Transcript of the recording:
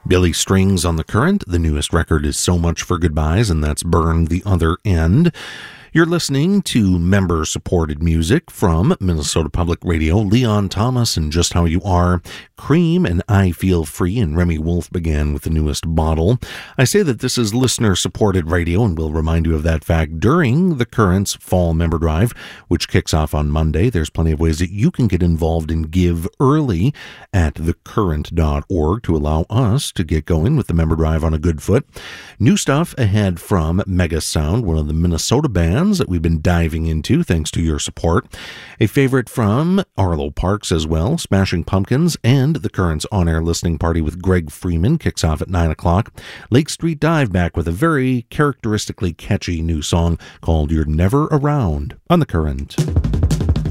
Billy Strings on the Current. The newest record is So Much for Goodbyes, and that's Burn the Other End. You're listening to member-supported music from Minnesota Public Radio, Leon Thomas and Just How You Are, Cream and I Feel Free, and Remy Wolf began with the newest Bottle. I say that this is listener-supported radio, and we'll remind you of that fact during the Current's Fall Member Drive, which kicks off on Monday. There's plenty of ways that you can get involved and give early at thecurrent.org to allow us to get going with the member drive on a good foot. New stuff ahead from Mega Sound, one of the Minnesota bands that we've been diving into thanks to your support. A favorite from Arlo Parks as well, Smashing Pumpkins, and the Current's on-air listening party with Greg Freeman kicks off at 9 o'clock. Lake Street Dive back with a very characteristically catchy new song called You're Never Around on the Current.